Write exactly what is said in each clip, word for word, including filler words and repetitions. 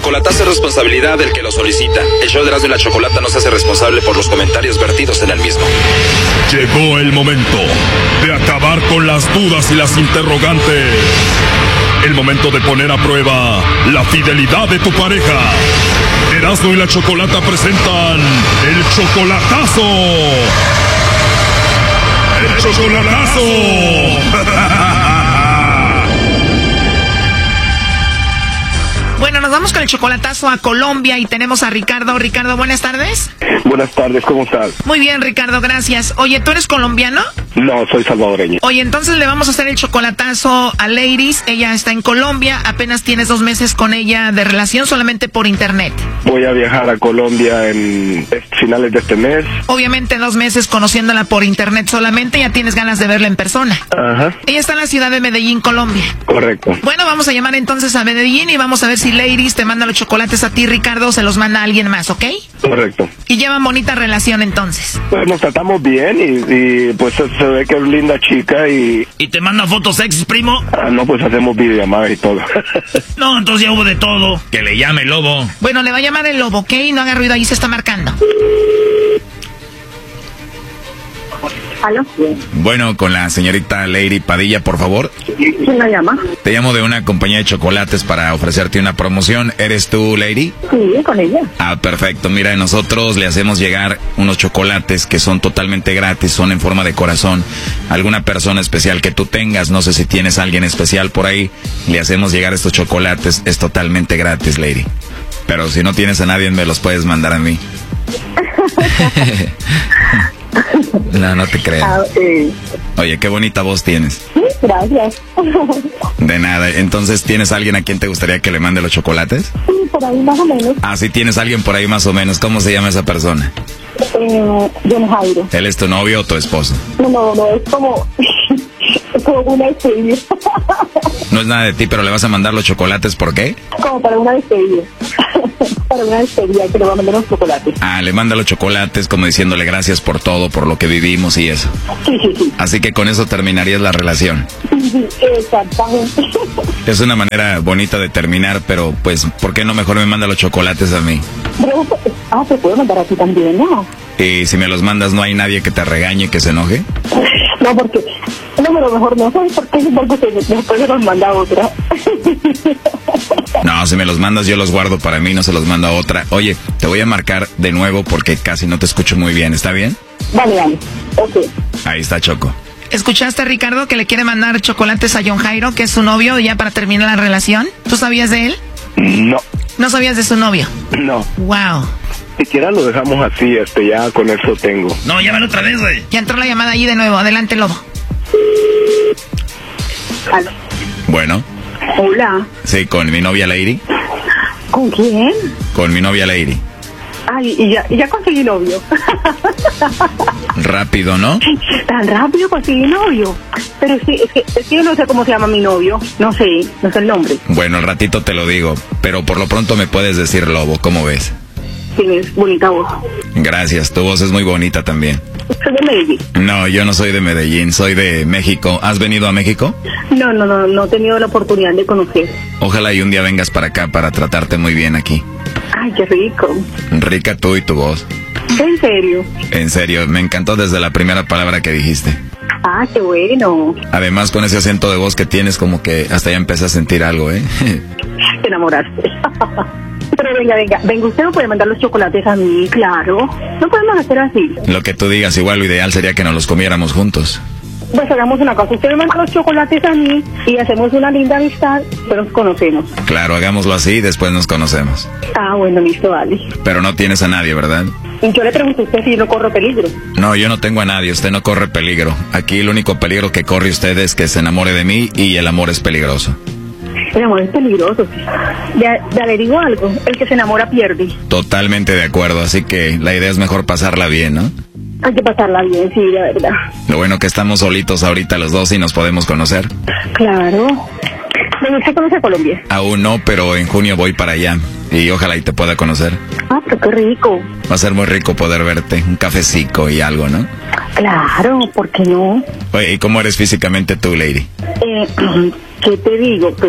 chocolatazo es responsabilidad del que lo solicita. El show de Erasmo y la Chocolata no se hace responsable por los comentarios vertidos en el mismo. Llegó el momento de acabar con las dudas y las interrogantes. El momento de poner a prueba la fidelidad de tu pareja. Erasmo y la Chocolata presentan el chocolatazo. ¡El chocolatazo! Bueno, nos vamos con el chocolatazo a Colombia y tenemos a Ricardo. Ricardo, buenas tardes. Buenas tardes, ¿cómo estás? Muy bien, Ricardo, gracias. Oye, ¿tú eres colombiano? No, soy salvadoreño. Oye, entonces le vamos a hacer el chocolatazo a Ladies. Ella está en Colombia, apenas tienes dos meses con ella de relación solamente por internet. Voy a viajar a Colombia en finales de este mes. Obviamente dos meses conociéndola por internet solamente, ya tienes ganas de verla en persona. Ajá. Ella está en la ciudad de Medellín, Colombia. Correcto. Bueno, vamos a llamar entonces a Medellín y vamos a ver si Ladies te manda los chocolates a ti, Ricardo, o se los manda a alguien más, ¿ok? Correcto. Y llevan bonita relación entonces. Pues nos tratamos bien y, y pues se, se ve que es linda chica y... ¿Y te manda fotos sexys, primo? Ah, no, pues hacemos videollamadas y todo. No, entonces ya hubo de todo. Que le llame el lobo. Bueno, le va a llamar el lobo, ¿ok? No haga ruido, ahí se está marcando. ¿Aló? Bueno, con la señorita Lady Padilla, por favor. ¿Quién la llama? Te llamo de una compañía de chocolates para ofrecerte una promoción. ¿Eres tú, Lady? Sí, con ella. Ah, perfecto. Mira, nosotros le hacemos llegar unos chocolates que son totalmente gratis, son en forma de corazón. Alguna persona especial que tú tengas, no sé si tienes a alguien especial por ahí, le hacemos llegar estos chocolates, es totalmente gratis, Lady. Pero si no tienes a nadie, me los puedes mandar a mí. No, no te creo. Ah, eh. Oye, qué bonita voz tienes. Sí, gracias. De nada. Entonces, ¿tienes a alguien a quien te gustaría que le mande los chocolates? Sí, por ahí más o menos. Ah, sí, tienes a alguien por ahí más o menos. ¿Cómo se llama esa persona? Eh, John Jairo. ¿Él es tu novio o tu esposo? No, no, no, es como... es como una despedida. No es nada de ti, pero le vas a mandar los chocolates, ¿por qué? Como para una despedida. Para una despedida que le va a mandar los chocolates. Ah, le manda los chocolates como diciéndole gracias por todo, por lo que vivimos y eso. Sí, sí, sí. Así que con eso terminarías la relación. Sí, sí, exactamente. Es una manera bonita de terminar, pero pues, ¿por qué no mejor me manda los chocolates a mí? Pero, ah, te puedo mandar a ti también, ¿no? Y si me los mandas, ¿no hay nadie que te regañe, que se enoje? No, porque... No, pero mejor no, ¿sabes por qué? Porque se, después se los manda otra. No, si me los mandas yo los guardo para mí, no se los mando a otra. Oye, te voy a marcar de nuevo porque casi no te escucho muy bien, ¿está bien? Vale, vale, ok. Ahí está Choco. ¿Escuchaste, Ricardo, que le quiere mandar chocolates a John Jairo, que es su novio, ya para terminar la relación? ¿Tú sabías de él? No. ¿No sabías de su novio? No. Wow. Siquiera lo dejamos así, este, ya con eso tengo. No, llámalo otra vez, güey. Ya entró la llamada allí de nuevo. Adelante, Lobo. ¿Aló? Bueno. Hola. Sí, con mi novia Lady. ¿Con quién? Con mi novia Lady. Ay, y ya, y ya conseguí novio. Rápido, ¿no? Tan rápido conseguí novio. Pero es que, es que, es que yo no sé cómo se llama mi novio. No sé, no sé el nombre. Bueno, al ratito te lo digo, pero por lo pronto me puedes decir Lobo, ¿cómo ves? Tienes bonita voz. Gracias, tu voz es muy bonita también. Soy de Medellín. No, yo no soy de Medellín, soy de México. ¿Has venido a México? No, no, no, no he tenido la oportunidad de conocer. Ojalá y un día vengas para acá para tratarte muy bien aquí. Ay, qué rico. Rica tú y tu voz. ¿En serio? En serio, me encantó desde la primera palabra que dijiste. Ah, qué bueno. Además, con ese acento de voz que tienes, como que hasta ya empecé a sentir algo, ¿eh? Te enamoraste. Pero venga, venga, venga, usted no puede mandar los chocolates a mí, claro. No podemos hacer así. Lo que tú digas, igual lo ideal sería que nos los comiéramos juntos. Pues hagamos una cosa, usted me manda los chocolates a mí y hacemos una linda amistad, pero nos conocemos. Claro, hagámoslo así y después nos conocemos. Ah, bueno, listo, vale. Pero no tienes a nadie, ¿verdad? Y yo le pregunto a usted si no corro peligro. No, yo no tengo a nadie, usted no corre peligro. Aquí el único peligro que corre usted es que se enamore de mí y el amor es peligroso. El amor es peligroso. Ya, ya le digo algo, el que se enamora pierde. Totalmente de acuerdo, así que la idea es mejor pasarla bien, ¿no? Hay que pasarla bien, sí, la verdad. Lo bueno que estamos solitos ahorita los dos y nos podemos conocer. Claro. ¿Usted conoce Colombia? Aún no, pero en junio voy para allá y ojalá y te pueda conocer. Ah, pero qué rico. Va a ser muy rico poder verte, un cafecito y algo, ¿no? Claro, ¿por qué no? Oye, ¿y cómo eres físicamente tú, Lady? Eh, ¿qué te digo? Pues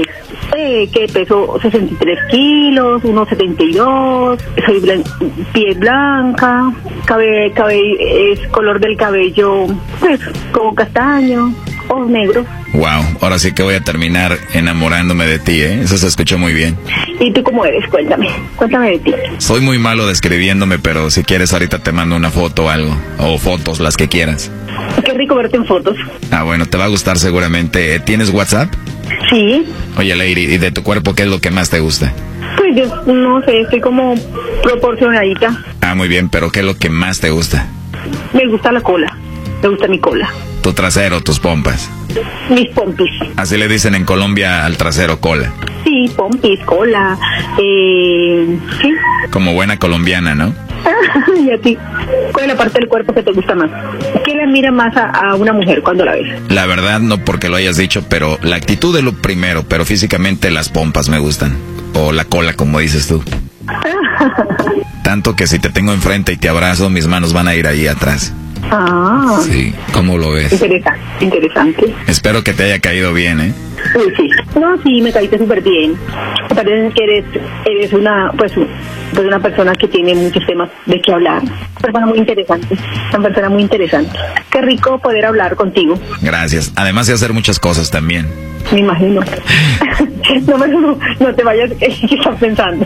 Eh, que peso sesenta y tres kilos, uno setenta y dos, soy blan piel blanca, cabe, cabe, es color del cabello, pues, como castaño, ojos negros. Wow, ahora sí que voy a terminar enamorándome de ti, ¿eh? Eso se escuchó muy bien. ¿Y tú cómo eres? Cuéntame, cuéntame de ti. Soy muy malo describiéndome, pero si quieres ahorita te mando una foto o algo, o fotos, las que quieras. Qué rico verte en fotos. Ah, bueno, te va a gustar seguramente. ¿Tienes WhatsApp? Sí. Oye, Lady, ¿y de tu cuerpo qué es lo que más te gusta? Pues yo no sé, estoy como proporcionadita. Ah, muy bien, pero ¿qué es lo que más te gusta? Me gusta la cola, me gusta mi cola. Tu trasero, tus pompas. Mis pompis. Así le dicen en Colombia al trasero, cola. Sí, pompis, cola, eh, sí. Como buena colombiana, ¿no? ¿Y a ti? ¿Cuál es la parte del cuerpo que te gusta más? ¿Qué le admira más a, a una mujer cuando la ves? La verdad, no porque lo hayas dicho, pero la actitud es lo primero, pero físicamente las pompas me gustan. O la cola, como dices tú. Tanto que si te tengo enfrente y te abrazo, mis manos van a ir ahí atrás. Ah. Sí, ¿cómo lo ves? Interesante, interesante. Espero que te haya caído bien, ¿eh? Uy, sí. No, sí, me caíste súper bien. Me parece que eres, eres una, pues, pues, una persona que tiene muchos temas de qué hablar. Una persona muy interesante. Una persona muy interesante. Qué rico poder hablar contigo. Gracias. Además de hacer muchas cosas también. Me imagino. No, no, no te vayas, ¿qué estás pensando?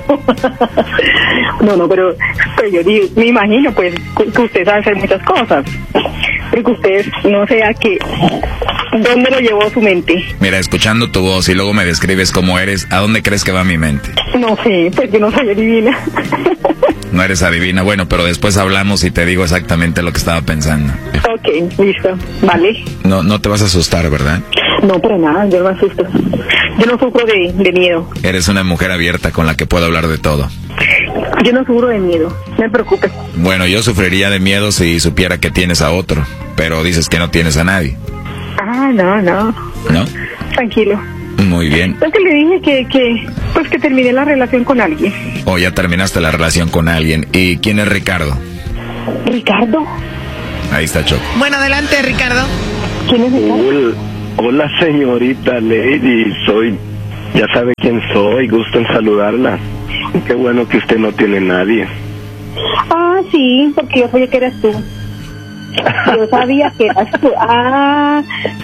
No, no, pero, pero yo digo, me imagino, pues, que usted sabe hacer muchas cosas. Pero que usted no sea que... ¿Dónde lo llevó su mente? Mira, escuchando tu voz y luego me describes cómo eres, ¿a dónde crees que va mi mente? No sé, pues yo no soy adivina. No eres adivina, bueno, pero después hablamos y te digo exactamente lo que estaba pensando. Ok, listo, vale. No, no te vas a asustar, ¿verdad? No, para nada, yo no me asusto. Yo no sufro de, de miedo. Eres una mujer abierta con la que puedo hablar de todo. Yo no sufro de miedo, no me preocupes. Bueno, yo sufriría de miedo si supiera que tienes a otro, pero dices que no tienes a nadie. Ah, no, no. ¿No? Tranquilo. Muy bien. Es que le dije que, que, pues que terminé la relación con alguien. O ya terminaste la relación con alguien. ¿Y quién es Ricardo? ¿Ricardo? Ahí está Choco. Bueno, adelante, Ricardo. ¿Quién es Ricardo? Hola, hola, señorita Lady, soy, ya sabe quién soy, gusto en saludarla. Qué bueno que usted no tiene nadie. Ah, sí, porque yo sabía que eras tú. Yo sabía que eras tú. Ah,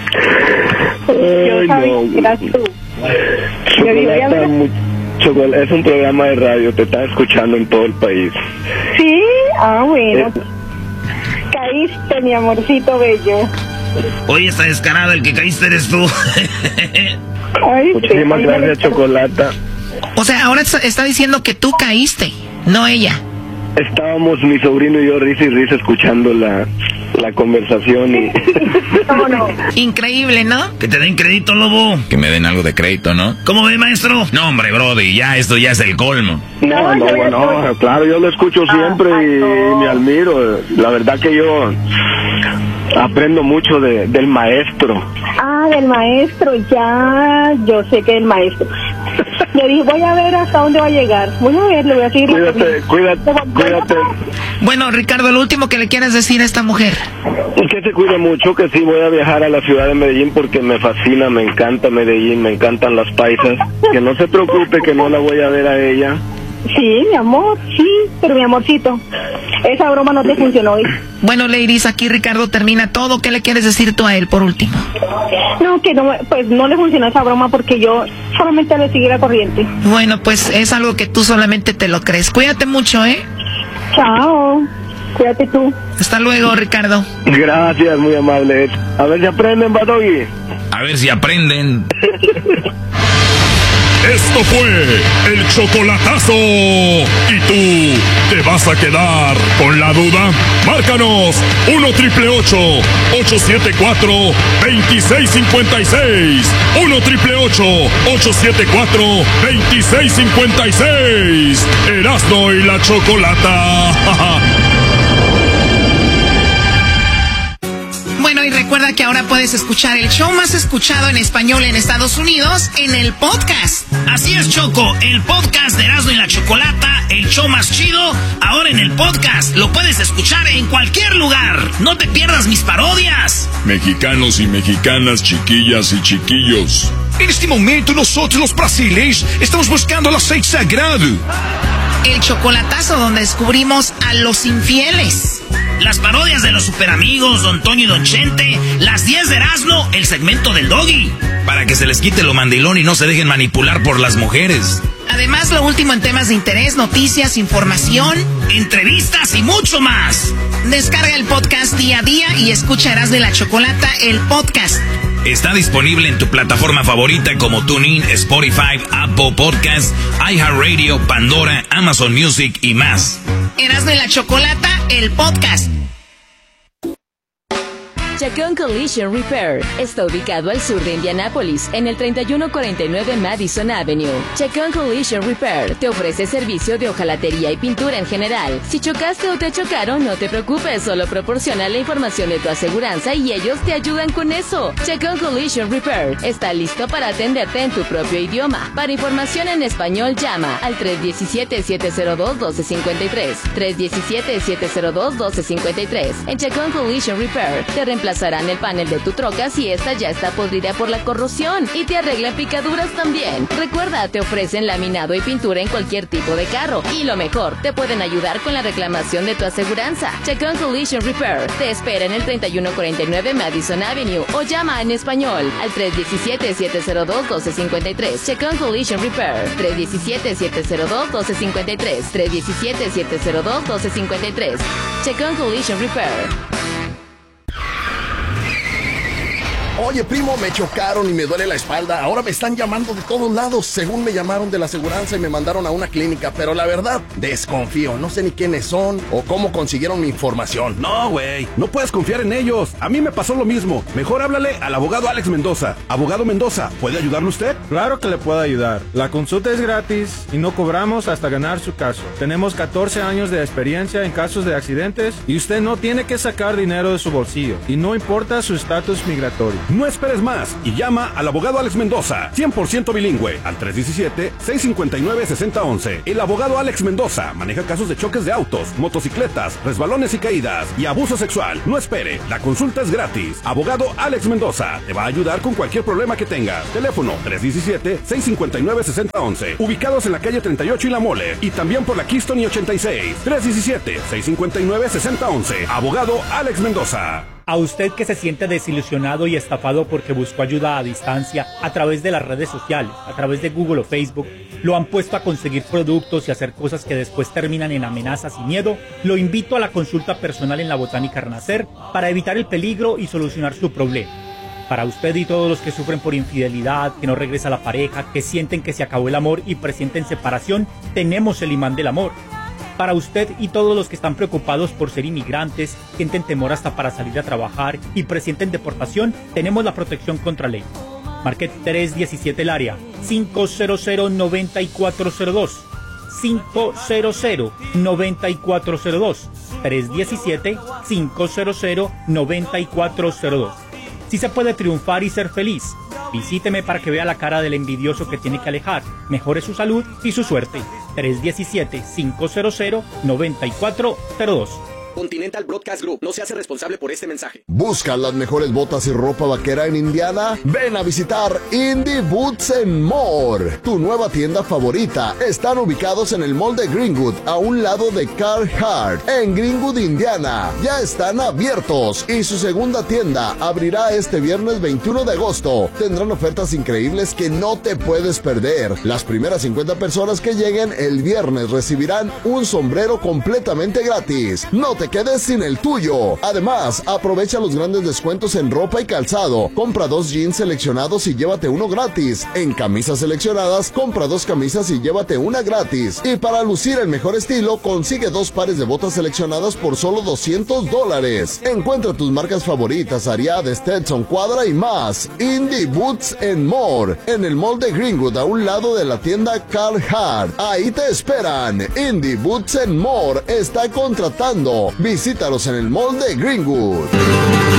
yo Ay, sabía no. que eras tú. Yo digo, ya Chocolata, verás. mu- Chocolata, es un programa de radio, te están escuchando en todo el país. Sí, ah, bueno. Eh. Caíste, mi amorcito bello. Oye, está descarado, el que caíste eres tú. Ay, Muchísimas sí, gracias, Chocolata. O sea, ahora está, está diciendo que tú caíste, no ella. Estábamos mi sobrino y yo risa y risa escuchando la, la conversación y... ¿Cómo no? Increíble, ¿no? Que te den crédito, lobo. Que me den algo de crédito, ¿no? ¿Cómo ve, maestro? No, hombre, brody, ya esto ya es el colmo. No, no, yo no, estoy- claro, yo lo escucho siempre Ah, y, no. me admiro. La verdad que yo aprendo mucho de, del maestro. Ah, del maestro, ya, yo sé que el maestro. Le dije, voy a ver hasta dónde va a llegar. Voy a ver, le voy a seguir. la Cuídate, corriente. cuídate, cuídate. Bueno, Ricardo, lo último que le quieras decir a esta mujer. Y que se cuide mucho, que sí voy a viajar a la ciudad de Medellín porque me fascina, me encanta Medellín, me encantan las paisas. Que no se preocupe, que no la voy a ver a ella. Sí, mi amor, sí, pero mi amorcito, esa broma no te funcionó hoy. Bueno, ladies, aquí Ricardo termina todo. ¿Qué le quieres decir tú a él por último? No, que no, pues no le funcionó esa broma porque yo solamente le seguí la corriente. Bueno, pues es algo que tú solamente te lo crees. Cuídate mucho, ¿eh? Chao, cuídate tú. Hasta luego, Ricardo. Gracias, muy amable. A ver si aprenden, Badogui. A ver si aprenden. Esto fue el chocolatazo. ¿Y tú te vas a quedar con la duda? Márcanos uno triple ocho, ocho siete cuatro, dos seis cinco seis. uno triple ocho, ocho siete cuatro, dos seis cinco seis. Erasmo y la Chocolata. Bueno, y recuerda que ahora puedes escuchar el show más escuchado en español en Estados Unidos en el podcast. Así es, Choco, el podcast de Erasmo y la Chocolata, el show más chido, ahora en el podcast. Lo puedes escuchar en cualquier lugar. No te pierdas mis parodias. Mexicanos y mexicanas, chiquillas y chiquillos, En este momento nosotros los brasileños estamos buscando el aceite sagrado. El chocolatazo donde descubrimos a los infieles. Las parodias de los superamigos, Don Toño y Don Chente. Las diez de Erasmo, el segmento del Doggy. Para que se les quite lo mandilón y no se dejen manipular por las mujeres. Además, lo último en temas de interés, noticias, información, entrevistas y mucho más. Descarga el podcast día a día y escucha Erasmo y la Chocolata, el podcast. Está disponible en tu plataforma favorita como TuneIn, Spotify, Apple Podcasts, iHeartRadio, Pandora, Amazon Music y más. Erasmo y la Chocolata, el podcast. Chacón Collision Repair está ubicado al sur de Indianápolis, en el treinta y uno cuarenta y nueve Madison Avenue. Chacón Collision Repair te ofrece servicio de hojalatería y pintura en general. Si chocaste o te chocaron, no te preocupes, solo proporciona la información de tu aseguranza y ellos te ayudan con eso. Chacón Collision Repair está listo para atenderte en tu propio idioma. Para información en español, llama al tres uno siete, siete cero dos, uno dos cinco tres, tres uno siete, siete cero dos, uno dos cinco tres. En Chacón Collision Repair te reemplazarán el panel de tu troca si esta ya está podrida por la corrosión y te arreglan picaduras también. Recuerda, te ofrecen laminado y pintura en cualquier tipo de carro y lo mejor, te pueden ayudar con la reclamación de tu aseguranza. Chacón Collision Repair te espera en el treinta y uno cuarenta y nueve Madison Avenue o llama en español al tres uno siete, siete cero dos, uno dos cinco tres. Chacón Collision Repair tres uno siete, siete cero dos, uno dos cinco tres, tres uno siete, siete cero dos, uno dos cinco tres. Chacón Collision Repair. Oye, primo, me chocaron y me duele la espalda. Ahora me están llamando de todos lados. Según me llamaron de la aseguranza y me mandaron a una clínica. Pero la verdad, desconfío. No sé ni quiénes son o cómo consiguieron mi información. No, güey. No puedes confiar en ellos. A mí me pasó lo mismo. Mejor háblale al abogado Alex Mendoza. Abogado Mendoza, ¿puede ayudarle usted? Claro que le puedo ayudar. La consulta es gratis y no cobramos hasta ganar su caso. Tenemos catorce años de experiencia en casos de accidentes y usted no tiene que sacar dinero de su bolsillo. Y no importa su estatus migratorio. No esperes más y llama al abogado Alex Mendoza, cien por ciento bilingüe, al tres uno siete, seis cinco nueve, seis cero uno uno. El abogado Alex Mendoza maneja casos de choques de autos, motocicletas, resbalones y caídas y abuso sexual. No espere, la consulta es gratis. Abogado Alex Mendoza te va a ayudar con cualquier problema que tengas. Teléfono tres uno siete, seis cinco nueve, seis cero uno uno. Ubicados en la calle treinta y ocho y La Mole y también por la Keystone y ochenta y seis. tres uno siete, seis cinco nueve, seis cero uno uno. Abogado Alex Mendoza. A usted que se siente desilusionado y estafado porque buscó ayuda a distancia a través de las redes sociales, a través de Google o Facebook, lo han puesto a conseguir productos y hacer cosas que después terminan en amenazas y miedo, lo invito a la consulta personal en la Botánica Renacer para evitar el peligro y solucionar su problema. Para usted y todos los que sufren por infidelidad, que no regresa la pareja, que sienten que se acabó el amor y presienten separación, tenemos el imán del amor. Para usted y todos los que están preocupados por ser inmigrantes, sienten temor hasta para salir a trabajar y presienten deportación, tenemos la protección contra ley. Marque tres uno siete el área, cinco cero cero, nueve cuatro cero dos, cinco cero cero, nueve cuatro cero dos, tres uno siete, cinco cero cero, nueve cuatro cero dos. Si se puede triunfar y ser feliz, visíteme para que vea la cara del envidioso que tiene que alejar, mejore su salud y su suerte. tres uno siete, cinco cero cero, nueve cuatro cero dos. Continental Broadcast Group no se hace responsable por este mensaje. ¿Buscas las mejores botas y ropa vaquera en Indiana? Ven a visitar Indie Boots and More, tu nueva tienda favorita. Están ubicados en el Mall de Greenwood, a un lado de Carhartt, en Greenwood, Indiana. Ya están abiertos y su segunda tienda abrirá este viernes veintiuno de agosto. Tendrán ofertas increíbles que no te puedes perder. Las primeras cincuenta personas que lleguen el viernes recibirán un sombrero completamente gratis. No te quedes sin el tuyo. Además, aprovecha los grandes descuentos en ropa y calzado. Compra dos jeans seleccionados y llévate uno gratis. En camisas seleccionadas, compra dos camisas y llévate una gratis. Y para lucir el mejor estilo, consigue dos pares de botas seleccionadas por solo doscientos dólares. Encuentra tus marcas favoritas, Ariat, Stetson, Cuadra y más. Indie Boots and More, en el Mall de Greenwood, a un lado de la tienda Carhartt. Ahí te esperan. Indie Boots and More está contratando. Visítalos en el Mall de Greenwood.